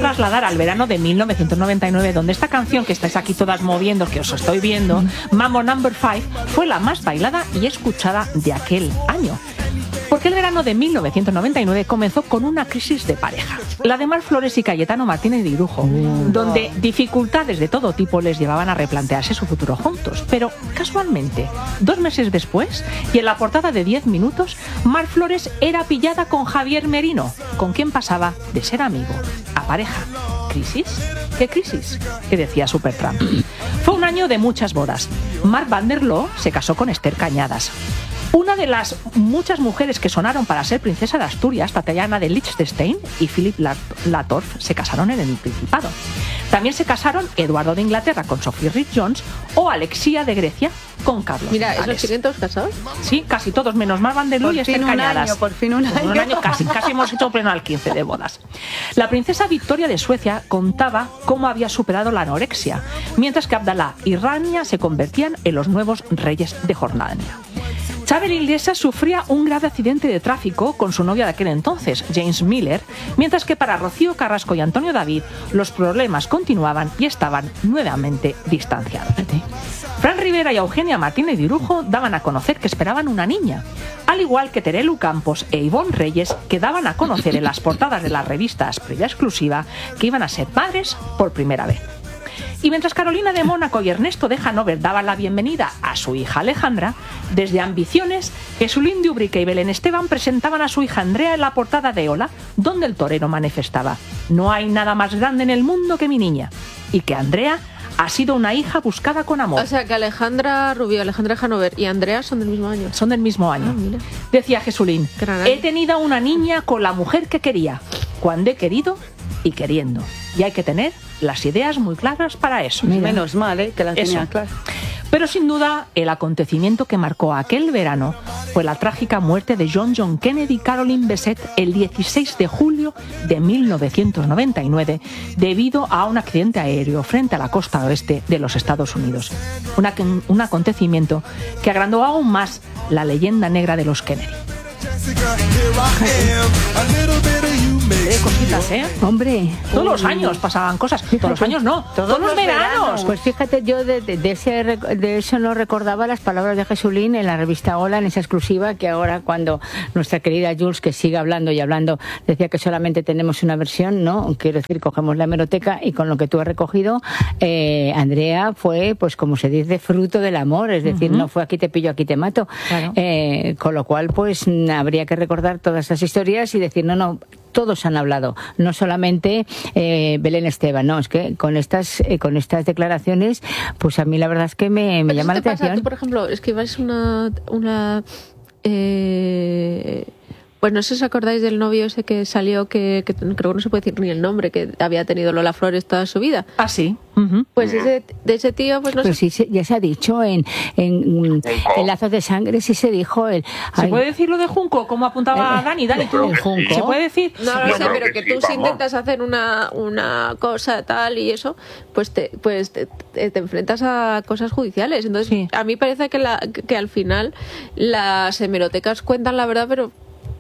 trasladar al verano de 1999, donde esta canción que estáis aquí todas moviendo, que os estoy viendo, Mambo No. 5, fue la más bailada y escuchada de aquel año. Porque el verano de 1999 comenzó con una crisis de pareja, la de Mar Flores y Cayetano Martínez de Irujo, donde dificultades de todo tipo les llevaban a replantearse su futuro juntos. Pero casualmente, 2 meses después, y en la portada de 10 minutos, Mar Flores era pillada con Javier Merino, con quien pasaba de ser amigo a pareja. ¿Crisis? ¿Qué crisis? Que decía Supertramp. Fue un año de muchas bodas. Marc Van der Loo se casó con Esther Cañadas. Una de las muchas mujeres que sonaron para ser princesa de Asturias, Tatiana de Liechtenstein y Philip Latorf, se casaron en el Principado. También se casaron Eduardo de Inglaterra con Sophie Rhys-Jones o Alexia de Grecia con Carlos. Mira, González. ¿esos siguen todos casados? Sí, casi todos, menos Marc Van der Loo y Esther Cañadas. Por fin un año. Casi hemos hecho pleno al 15 de bodas. La princesa Victoria de Suecia contaba cómo había superado la anorexia, mientras que Abdalá y Rania se convertían en los nuevos reyes de Jordania. Xavier Iglesias sufría un grave accidente de tráfico con su novia de aquel entonces, James Miller, mientras que para Rocío Carrasco y Antonio David los problemas continuaban y estaban nuevamente distanciados. Fran Rivera y Eugenia Martínez de Irujo daban a conocer que esperaban una niña, al igual que Terelu Campos e Ivonne Reyes, que daban a conocer en las portadas de las revistas Previa Exclusiva que iban a ser padres por primera vez. Y mientras Carolina de Mónaco y Ernesto de Hannover daban la bienvenida a su hija Alejandra, desde Ambiciones, Jesulín de Ubrique y Belén Esteban presentaban a su hija Andrea en la portada de Hola, donde el torero manifestaba: no hay nada más grande en el mundo que mi niña, y que Andrea ha sido una hija buscada con amor. O sea, que Alejandra Rubio, Alejandra de Hannover y Andrea son del mismo año. Son del mismo año. Mira. Decía Jesulín: he tenido una niña con la mujer que quería, cuando he querido y queriendo. Y hay que tener las ideas muy claras para eso. Menos mal, que las tenía claras. Pero sin duda, el acontecimiento que marcó aquel verano fue la trágica muerte de John Kennedy Caroline Bessette el 16 de julio de 1999 debido a un accidente aéreo frente a la costa oeste de los Estados Unidos. Un acontecimiento que agrandó aún más la leyenda negra de los Kennedy. Cositas, ¿eh? Hombre. Todos los años pasaban cosas. Fíjate, todos los años no. Todos los veranos. Pues fíjate, yo de eso no recordaba las palabras de Jesulín en la revista Hola, en esa exclusiva, que ahora cuando nuestra querida Jules, que sigue hablando y hablando, decía que solamente tenemos una versión, ¿no? Quiero decir, cogemos la hemeroteca y con lo que tú has recogido, Andrea fue, pues como se dice, fruto del amor. Es decir, no fue aquí te pillo, aquí te mato. Claro. Con lo cual, pues habría que recordar todas esas historias y decir, no, todos han hablado, no solamente Belén Esteban, no, es que con estas declaraciones, pues a mí la verdad es que me llama la atención. Tú, por ejemplo, escribáis pues no sé si os acordáis del novio ese que salió, que creo que no se puede decir ni el nombre, que había tenido Lola Flores toda su vida. Ah, sí. Pues de ese tío, pues no sé. Sí, ya se ha dicho en Lazos de Sangre, sí se dijo. ¿Se puede decir lo de Junco, como apuntaba Dani? Dani, tú. ¿El Junco? ¿Se puede decir? No lo sé, pero que tú si intentas hacer una cosa tal y eso, pues te enfrentas a cosas judiciales. Entonces, sí. A mí parece que al final las hemerotecas cuentan la verdad, pero...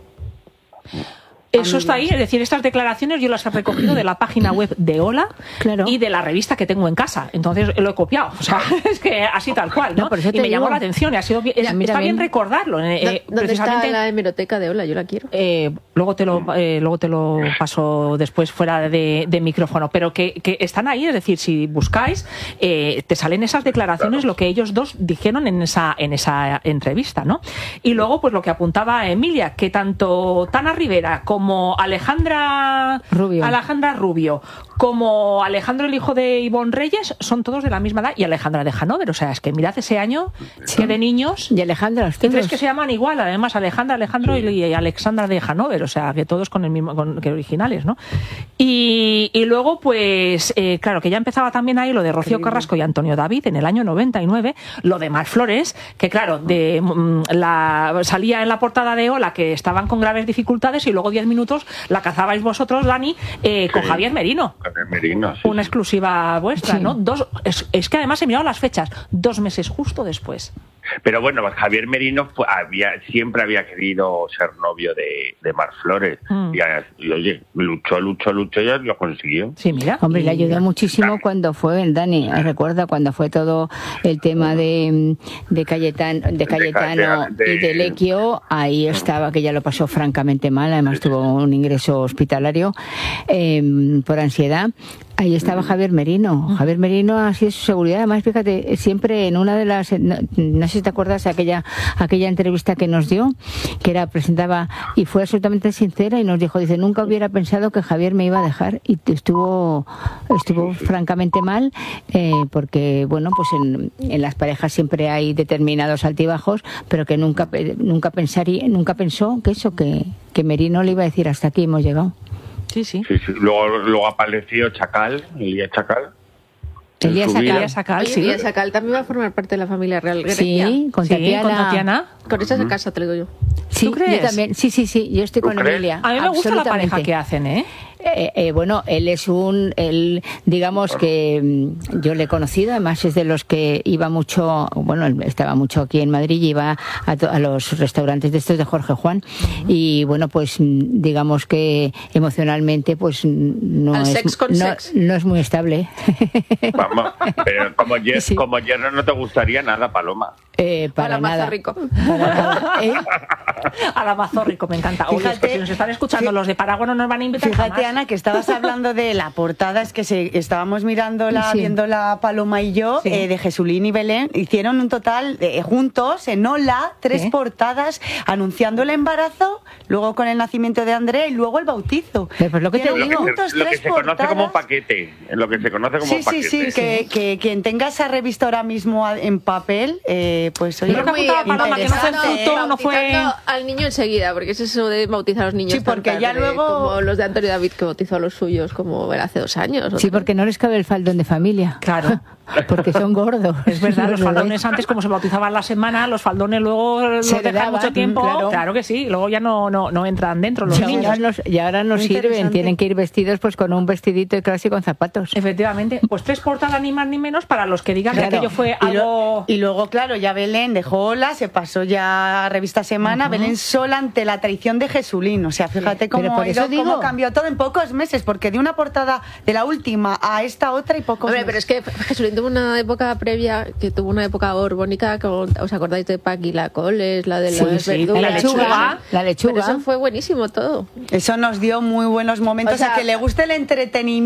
Eso está ahí, es decir, estas declaraciones yo las he recogido de la página web de Hola, claro, y de la revista que tengo en casa. Entonces lo he copiado. O sea, es que así tal cual, ¿no? Y me llamó la atención y ha sido está bien recordarlo. ¿Dónde está la hemeroteca de Hola? Yo la quiero. Luego te lo paso después fuera de micrófono. Pero que están ahí, es decir, si buscáis, te salen esas declaraciones, lo que ellos dos dijeron en esa entrevista, ¿no? Y luego, pues lo que apuntaba Emilia, que tanto Tana Rivera como Alejandra Rubio, como Alejandro, el hijo de Ivonne Reyes, son todos de la misma edad, y Alejandra de Hannover. O sea, es que mirad ese año, que de niños, y Alejandra, y tres que se llaman igual, además, Alejandro y Alexandra de Hannover, o sea, que todos con el mismo, que originales, ¿no? Y luego, pues, claro, que ya empezaba también ahí lo de Rocío Carrasco y Antonio David en el año 99, lo de Mar Flores, que claro, salía en la portada de Hola que estaban con graves dificultades, y luego 10 minutos la cazabais vosotros, Dani, con Javier Merino. Javier Merino, sí. Una exclusiva vuestra, sí. ¿No? Es que además he mirado las fechas, 2 meses justo después. Pero bueno, Javier Merino siempre había querido ser novio de Mar Flores. Y oye, luchó y ya lo consiguió. Sí, mira. Hombre, le ayudó muchísimo cuando fue, Dani, recuerda cuando fue todo el tema de Cayetano y de Lequio, ahí estaba, que ya lo pasó francamente mal, además tuvo un ingreso hospitalario por ansiedad. Ahí estaba Javier Merino. Javier Merino ha sido su seguridad. Además, fíjate, siempre en una de las... No sé si te acuerdas aquella entrevista que nos dio, que presentaba y fue absolutamente sincera y nos dijo, dice, nunca hubiera pensado que Javier me iba a dejar, y estuvo francamente mal, porque, bueno, pues en las parejas siempre hay determinados altibajos, pero que nunca pensó que Merino le iba a decir, hasta aquí hemos llegado. Sí. Luego apareció Elías Chacal. Elías Chacal también va a formar parte de la familia real. Sí, con Tatiana. Con esa se casa, te lo digo yo. Sí, ¿Tú crees? Yo también. Sí, yo estoy con Emilia. A mí me gusta la pareja que hacen, ¿eh? Bueno, él digamos que yo le he conocido, además es de los que iba mucho, bueno, él estaba mucho aquí en Madrid y iba a los restaurantes de estos de Jorge Juan, y bueno, pues digamos que emocionalmente pues no es muy estable. Vamos, pero como yerno no te gustaría nada, Paloma. Para nada. Rico. A la Mazorrico, me encanta. Oye, es que si nos están escuchando los de Paraguay no nos van a invitar. Fíjate, Ana, que estabas hablando de la portada, es que estábamos viéndola Paloma y yo, de Jesulín y Belén. Hicieron un total, juntos, en Hola, 3 portadas anunciando el embarazo, luego con el nacimiento de Andrea y luego el bautizo. Pues lo que te digo, lo que se conoce como paquete. Sí, que quien tenga esa revista ahora mismo en papel, pues oye, Paloma, que no fue fruto, no fue al niño enseguida, porque es eso de bautizar a los niños. Sí, porque ya luego, como los de Antonio David, que bautizó a los suyos como era hace 2 años. Sí, porque no les cabe el faldón de familia. Claro. Porque son gordos. Es verdad, los faldones antes, como se bautizaban la semana, los faldones luego los dejan mucho tiempo. Claro que sí, luego ya no entran dentro los niños. Y ahora no sirven, tienen que ir vestidos pues con un vestidito de clase y con zapatos. Efectivamente, pues 3 portadas ni más ni menos para los que digan que aquello fue algo... Y luego, claro, ya Belén dejó Hola, se pasó ya a Revista Semana, Belén sola ante la traición de Jesulín. O sea, fíjate cómo cambió todo en pocos meses, porque de una portada de la última a esta otra y pocos meses. Pero es que Jesulín tuvo una época previa, que tuvo una época borbónica, ¿os acordáis de Paqui la Coles, la de las verduras? La lechuga. Pero eso fue buenísimo todo. Eso nos dio muy buenos momentos, a que le guste el entretenimiento.